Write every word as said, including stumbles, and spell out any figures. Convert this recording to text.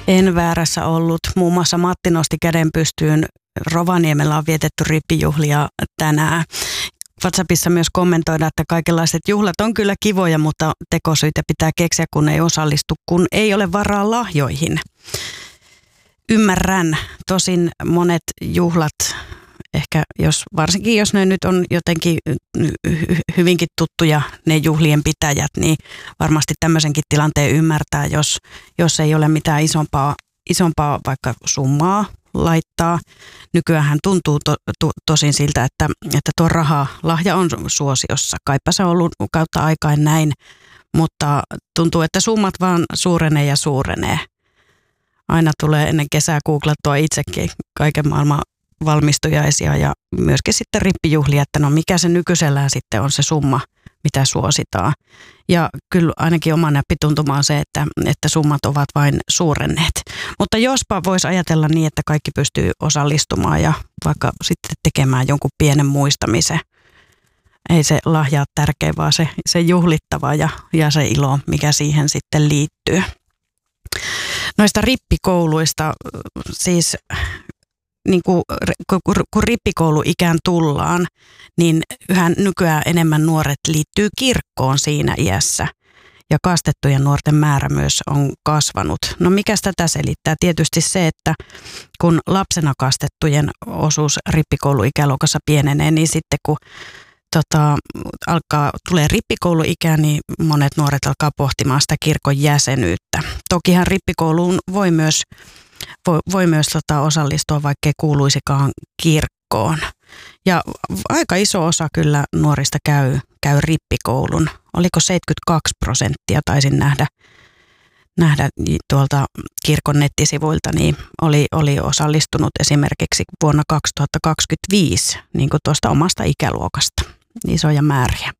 En väärässä ollut. Muun muassa Matti nosti käden pystyyn. Rovaniemellä on vietetty rippijuhlia tänään. WhatsAppissa myös kommentoidaan, että kaikenlaiset juhlat on kyllä kivoja, mutta tekosyitä pitää keksiä, kun ei osallistu, kun ei ole varaa lahjoihin. Ymmärrän. Tosin monet juhlat, ehkä jos, varsinkin jos ne nyt on jotenkin hyvinkin tuttuja, ne juhlien pitäjät, niin varmasti tämmöisenkin tilanteen ymmärtää, jos, jos ei ole mitään isompaa, isompaa vaikka summaa laittaa. Nykyään tuntuu to, to, tosin siltä, että, että tuo raha, lahja on suosiossa. Kaipa se on ollut kautta aikaan näin, mutta tuntuu, että summat vaan suurenee ja suurenee. Aina tulee ennen kesää googlattua itsekin kaiken maailman valmistujaisia ja myöskin sitten rippijuhlia, että no mikä se nykyisellään sitten on se summa, mitä suositaan. Ja kyllä ainakin oma näppituntuma on se, että, että summat ovat vain suurenneet. Mutta jospa voisi ajatella niin, että kaikki pystyy osallistumaan ja vaikka sitten tekemään jonkun pienen muistamisen. Ei se lahja ole tärkeä, vaan se, se juhlittava ja, ja se ilo, mikä siihen sitten liittyy. Noista rippikouluista siis... Niin kun, kun rippikouluikään tullaan, niin yhä nykyään enemmän nuoret liittyy kirkkoon siinä iässä. Ja kastettujen nuorten määrä myös on kasvanut. No mikäs tätä selittää? Tietysti se, että kun lapsena kastettujen osuus rippikouluikäluokassa pienenee, niin sitten kun tota, alkaa, tulee rippikouluikä, niin monet nuoret alkaa pohtimaan sitä kirkon jäsenyyttä. Tokihan rippikouluun voi myös Voi, voi myös tota, osallistua, vaikkei kuuluisikaan kirkkoon. Ja aika iso osa kyllä nuorista käy, käy rippikoulun. Oliko seitsemänkymmentäkaksi prosenttia, taisin nähdä, nähdä tuolta kirkon nettisivuilta, niin oli, oli osallistunut esimerkiksi vuonna kaksituhattakaksikymmentäviisi niin kuin tuosta omasta ikäluokasta. Isoja määriä.